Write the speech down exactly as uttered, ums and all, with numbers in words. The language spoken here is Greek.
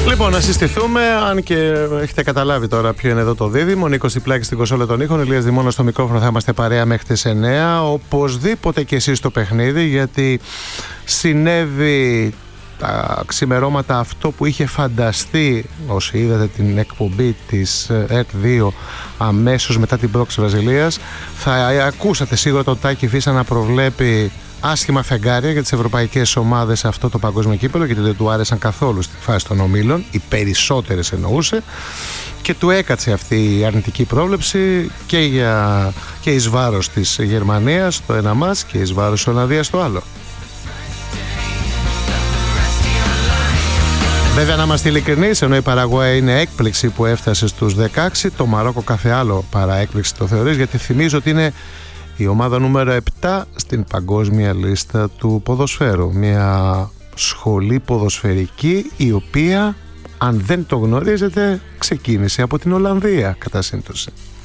Λοιπόν, να συστηθούμε, αν και έχετε καταλάβει τώρα ποιο είναι εδώ το δίδυμο. Νίκος Διπλάκης στην κονσόλα των ήχων, Ηλίας Δημώνας στο μικρόφωνο, θα είμαστε παρέα μέχρι τις εννιά. Οπωσδήποτε και εσείς στο παιχνίδι, γιατί συνέβη τα ξημερώματα αυτό που είχε φανταστεί όσοι είδατε την εκπομπή της ΕΡΤ δύο αμέσως μετά την πρόκριση Βραζιλίας. Θα ακούσατε σίγουρα τον Τάκη Φίσα να προβλέπει άσχημα φεγγάρια για τις ευρωπαϊκές ομάδες σε αυτό το παγκόσμιο κύπελλο, γιατί δεν του άρεσαν καθόλου στη φάση των ομίλων, οι περισσότερες εννοούσε, και του έκατσε αυτή η αρνητική πρόβλεψη και, για, και εις βάρος της Γερμανίας το ένα μας και εις βάρος της Ολλανδίας το άλλο. Βέβαια, να είμαστε ειλικρινείς, ενώ η Παραγουάη είναι έκπληξη που έφτασε στους δεκαέξι, το Μαρόκο κάθε άλλο παρά έκπληξη το θεωρείς, γιατί θυμίζω ότι είναι η ομάδα νούμερο επτά στην παγκόσμια λίστα του ποδοσφαίρου. Μια σχολή ποδοσφαιρική η οποία, αν δεν το γνωρίζετε, ξεκίνησε από την Ολλανδία κατά σύμπτωση.